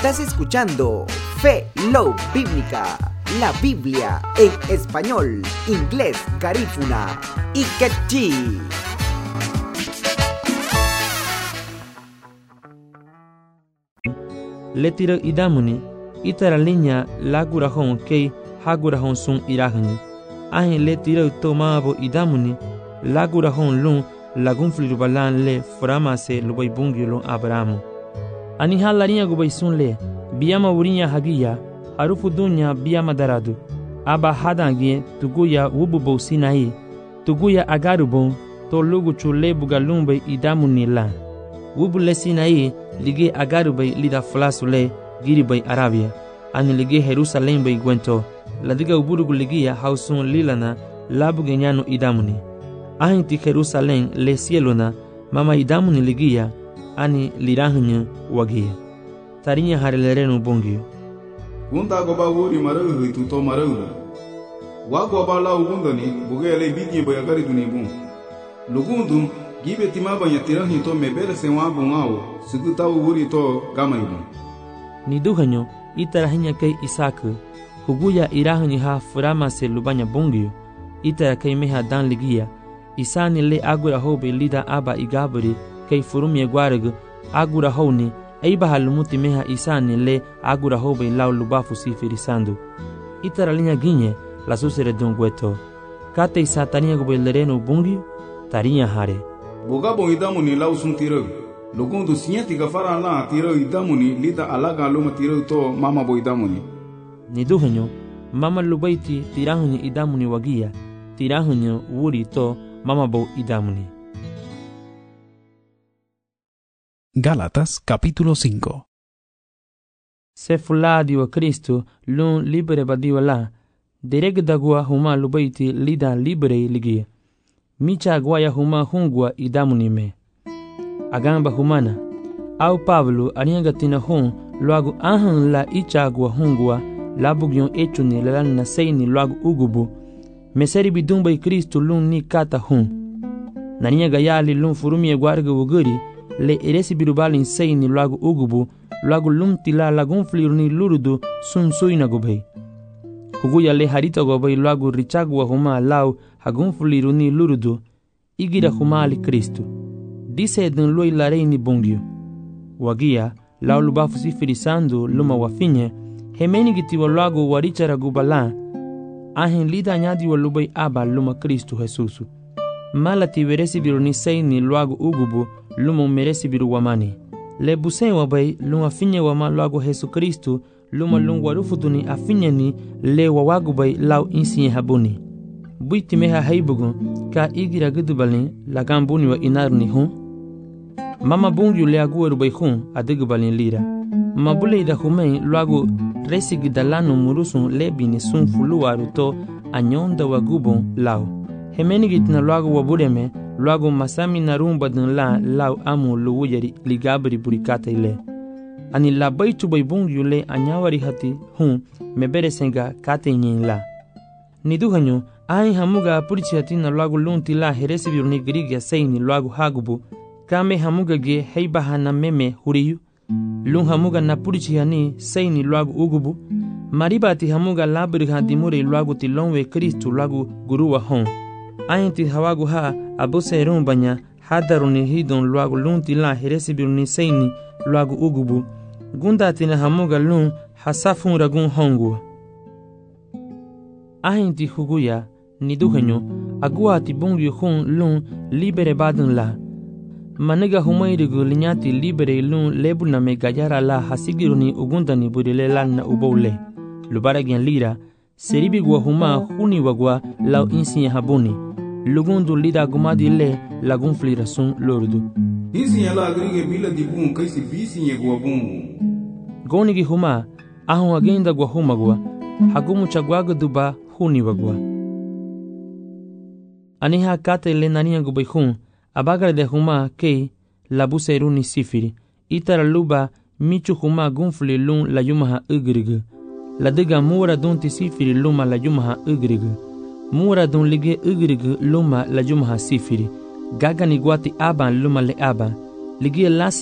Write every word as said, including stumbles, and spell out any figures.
Estás escuchando Fe Love Bíblica, la Biblia en español, inglés, garífuna y quechí. Letira idamuni, itara linya lagurahon kei hagurahon sun irahani. Ahin letira tomabo idamuni, lagurahon lun lagun flirubalan le framase lubay bungyulun abramu. Ani halarinha gubay sun le, biyama wurinya hagiya, harufu dunya biyama daradu. Aba hadangie tuguya wububo sinai, tuguya agarubon, to lugu chule bugalumbe idamuni la. Wubule sinai, lige agarubay lida flasule, giribay Arabia. Ani lige Jerusalem bay gwento, ladiga uburugu ligia hausun lilana, labu genyano idamuni. Ahinti Jerusalem le cielona, mama idamuni ligia, ani lirahnya wagia. Tarinya harelerenu bongio. Gunda goba wuri marahu itu to marahu. Wa goba la ugundani bugele bigi boyagari dunibu. Lugundum gibe timaba ya tirahi to mebere sewa bungao suguta wuri to gamaibu. Ni duhanyo itarahinya kai Isaku huguya irahnya ha furama se lubanya bongio. Itara kai meha dan ligia. Isani le agura hobe lida aba igaburi kai furumye gwaragu agura honi aiba halumuti meha isani le agura hobe lau lubafu sifiri sandu. Itara linya ginye la susere dungweto. Kate isa tarinya gobe lereno bungi tarinya hare. Boga bo idamuni lau sun tiragu. Lugundu sinyati gafara la tiragu idamuni lida alaga luma tiragu to mama bo idamuni. Niduhanyo mama lubaiti tirahunyo idamuni wagia. Tirahunyo wuri to mama bo idamuni. Gálatas capítulo cinco. Se fuladi wa Cristo lun libere badiwa la, dereg dagua huma lubaiti lida libere ligia. Micha guaya huma hungwa idamuni me. Agamba humana, au Pablo ariangatina hun luagu ahan la ichagua hungwa labugyon echuni lalana seini luagu ugubu. Meseri bidumba i Cristo lun ni kata hun. Naniya gayali lun furumie guarga wuguri, le eresi birubalin seini luagu ugubu, luagu lum tila lagun fliruni lurudu sun suina gubhei. Huguya le harita gubhei luagu richagua huma lau hagun fliruni lurudu, igira huma ali Cristo. Dise edun lui lareini bongio. Wagia, lau lubafu sifirisando luma wafinye, hemeni gitiwa luagu warichara gubala, ahin lida nyadi wa lubai aba luma Cristo Jesusu. Malati veresi biruni seini luagu ugubu luma meresi biru wamani. Le busen wabai luma finye wama luagu Jesu Cristo luma lungu warufutuni afinyeni le wawagu bai lau insinye habuni. Buiti meha haibugun ka igira gudubalin lagambuni wa inaruni hun. Mama bungiu le agueru bai hun adigubalin lira. Mabule ida humei luagu resi gidalano murusun lebini sun fuluaru to anyonda wagubon lau. Hemeni gitina luagu wabureme, luagu masami narumba dun la lau amu luwuyari ligabri burikata ile. Ani la baitu bai bungiu le anyawari hati hun mebere senga kate nyin la. Niduhanyo, ahi hamuga purichi hati na luagu lunti la heresi biruni grigia seini luagu hagubu, kame hamuga ge heibaha na meme huriyu. Lung hamuga na purichi hani seini luagu ugubu, maribati hamuga labri hadimure luagu tilonwe Kristu luagu guruwa hon. Ainti hawagu ha abuse rumbanya hadaruni hidon luagu lunti la heresi biruni seini luagu ugubu, gunda tina hamuga lung hasafun ragun hongu. Ainti huguya niduhenyo agua tibungi hun lung libere badun la. Maniga humairigu linyati libere lun lebuna me gayara la hasigiruni ugundani burile lana ubole. Lubaragian lira, seribigwa huma huni wagwa lau insinya habuni. Lugundu lida gumadi le lagun flirasun lordu. Insinya la agrige bila dibun kaisi bisinya gwa bungu. Gonigi huma, ahun agenda gwa huma gwa, hagumu chagwaga duba huni wagwa. Aniha kate le nania gubai hun, abagar de huma kei labuse runi sifiri. Itara luba michu huma gunfli lun la yumaha ugrigu. La diga mura dunti sifiri luma la yumaha ugrigu. Mura dun lige ugrigu luma la yumaha sifiri. Gaga ni guati aban luma le aban. Lige lasi